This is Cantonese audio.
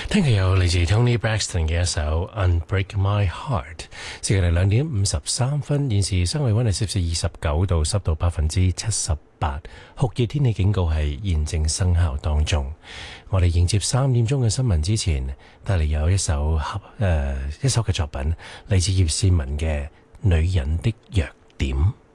聽日有嚟自 Tony Braxton 嘅一首 Unbreak My Heart。時間係2:53，現時室外溫係攝氏29度，濕度78%，酷熱天氣警告係現正生效當中。我哋迎接3點鐘嘅新聞之前，帶嚟有一首嘅作品，嚟自葉倩文嘅《女人的弱點》。